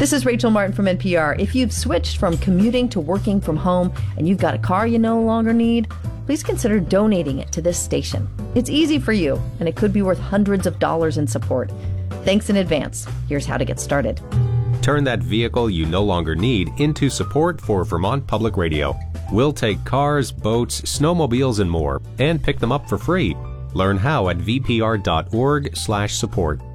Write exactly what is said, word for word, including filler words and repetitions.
This is Rachel Martin from N P R. If you've switched from commuting to working from home and you've got a car you no longer need, please consider donating it to this station. It's easy for you, and it could be worth hundreds of dollars in support. Thanks in advance. Here's how to get started. Turn that vehicle you no longer need into support for Vermont Public Radio. We'll take cars, boats, snowmobiles, and more, and pick them up for free. Learn how at v p r dot org slash support.